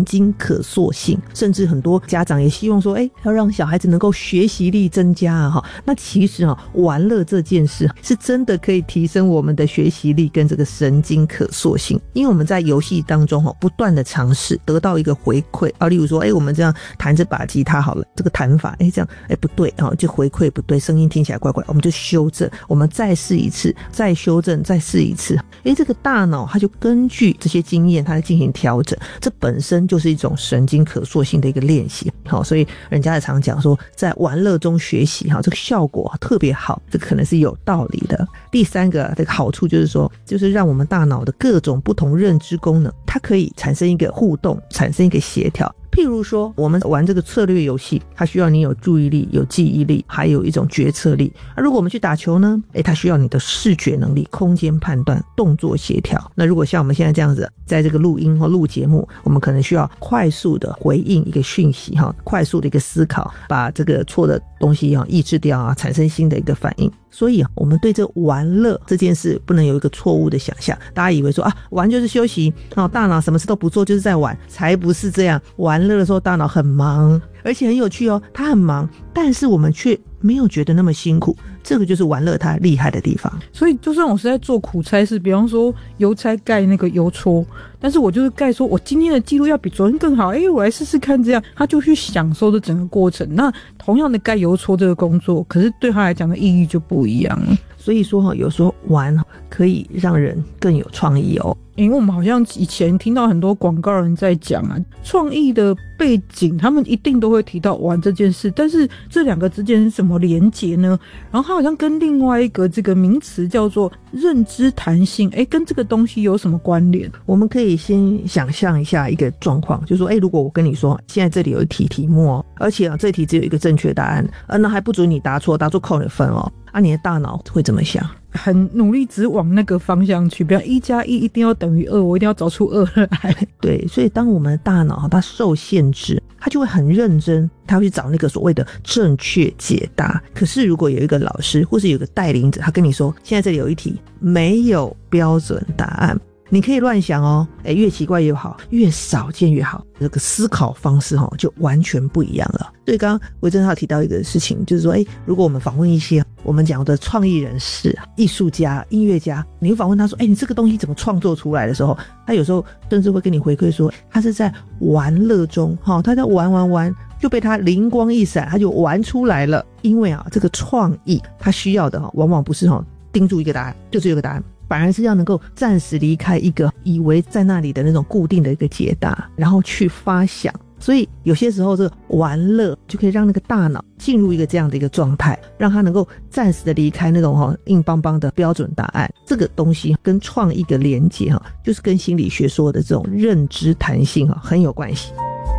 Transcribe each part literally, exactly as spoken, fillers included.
经可塑性，甚至很多家长也希望说，哎，要让小孩子能够学习力增加啊。那其实啊，玩乐这件事是真的可以提升我们的学习力跟这个神经可塑性，因为我们在游戏当中不断的尝试得到一个回馈啊，例如说，哎，我们这样弹这把吉他好了，这个弹法，哎，这样，哎，不对啊，就回馈不对，声音听起来怪怪，我们就修正，我们再试一次，再修正，再试一次，哎，这个大脑它就根据这些经验，它来进行调整，这本身就是一种神经可塑性的一个练习。好，所以人家也常讲说，在玩乐中学习，哈，这个效果特别好，这可能是有道理的。第三个这个好处就是说，就是让我们大脑的各种不同认知功能，它可以产生一个互动，产生一个协调。譬如说我们玩这个策略游戏，它需要你有注意力，有记忆力，还有一种决策力。那如果我们去打球呢，诶，它需要你的视觉能力、空间判断、动作协调。那如果像我们现在这样子，在这个录音或录节目，我们可能需要快速的回应一个讯息，快速的一个思考，把这个错的东西抑制掉啊，产生新的一个反应。所以我们对这玩乐这件事不能有一个错误的想象，大家以为说啊，玩就是休息，哦，大脑什么事都不做就是在玩，才不是这样。玩乐的时候大脑很忙，而且很有趣哦，他很忙，但是我们却没有觉得那么辛苦，这个就是玩乐它厉害的地方。 所以就算我是在做苦差事，比方说邮差盖那个邮戳，但是我就是盖说我今天的记录要比昨天更好，诶，我来试试看，这样他就去享受这整个过程。那同样的盖邮戳这个工作，可是对他来讲的意义就不一样了。 所以说有时候玩可以让人更有创意哦。 因为我们好像以前听到很多广告人在讲啊，创意的背景他们一定都会提到玩这件事，但是这两个之间是什么连结呢？然后它好像跟另外一个这个名词叫做认知弹性，诶，跟这个东西有什么关联？ 我们可以先想象一下一个状况，就是说，诶，如果我跟你说现在这里有一题题目哦，而且啊这题只有一个正确答案，呃，那还不准你答错，答错扣你分哦，啊你的大脑会怎么想？ 很努力只往那个方向去，比方一加一一定要等于二，我一定要找出二来。 对，所以当我们的大脑它受限制，它就会很认真，它会去找那个所谓的正确解答。可是如果有一个老师或是有个带领者，他跟你说现在这里有一题没有标准答案，你可以乱想哦，诶，越奇怪越好，越少见越好，这个思考方式哦就完全不一样了。所以刚刚维珍他提到一个事情，就是说，诶，如果我们访问一些我们讲的创意人士、艺术家、音乐家，你会访问他说，诶，你这个东西怎么创作出来的时候，他有时候甚至会跟你回馈说，他是在玩乐中，哦，他在玩玩玩就被他灵光一闪，他就玩出来了。因为啊，这个创意他需要的往往不是盯住一个答案，就是有个答案，反而是要能够暂时离开一个以为在那里的那种固定的一个解答，然后去发想。所以有些时候这个玩乐就可以让那个大脑进入一个这样的一个状态，让它能够暂时的离开那种、哦、硬邦邦的标准答案。这个东西跟创意的连结、哦、就是跟心理学说的这种认知弹性、哦、很有关系。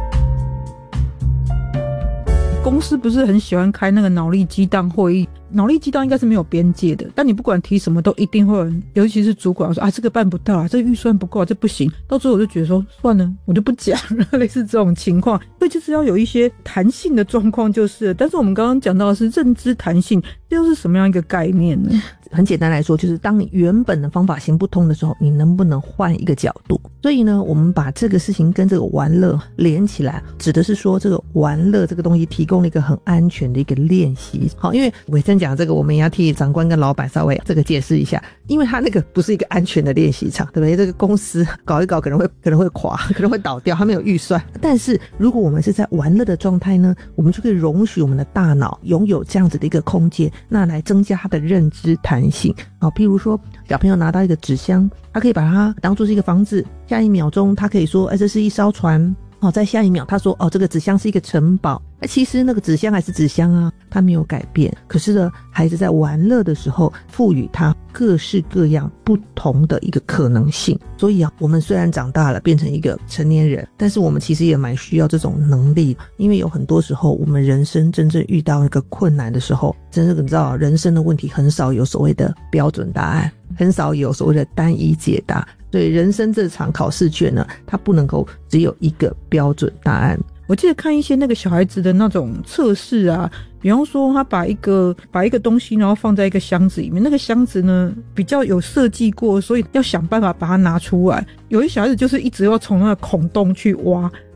公司不是很喜欢开那个脑力激荡会议，脑力激荡应该是没有边界的，但你不管提什么都一定会有人，尤其是主管说啊这个办不到啊，这个预算不够啊，这不行，到最后我就觉得说算了，我就不讲了，类似这种情况。所以就是要有一些弹性的状况就是了。但是我们刚刚讲到的是认知弹性，这又是什么样一个概念呢？ 很简单来说，就是当你原本的方法行不通的时候，你能不能换一个角度？所以呢，我们把这个事情跟这个玩乐连起来，指的是说这个玩乐这个东西提供了一个很安全的一个练习。好，因为伟珍讲这个，我们也要替长官跟老板稍微这个解释一下，因为他那个不是一个安全的练习场，对不对？这个公司搞一搞可能会可能会垮，可能会倒掉，他没有预算。但是如果我们是在玩乐的状态呢，我们就可以容许我们的大脑拥有这样子的一个空间，那来增加它的认知弹性。好，譬如说小朋友拿到一个纸箱，他可以把它当作是一个房子，下一秒钟他可以说哎，这是一艘船，哦，在下一秒他说哦，这个纸箱是一个城堡。那其实那个纸箱还是纸箱啊，它没有改变。可是呢，孩子在玩乐的时候赋予他各式各样不同的一个可能性。所以啊，我们虽然长大了变成一个成年人，但是我们其实也蛮需要这种能力，因为有很多时候我们人生真正遇到一个困难的时候，真正你知道人生的问题很少有所谓的标准答案，很少有所谓的单一解答。所以人生这场考试卷呢，它不能够只有一个标准答案。 我记得看一些那个小孩子的那种测试啊，比方说他把一个把一个东西然后放在一个箱子里面，那个箱子呢比较有设计过，所以要想办法把它拿出来。有些小孩子就是一直要从那个孔洞去挖，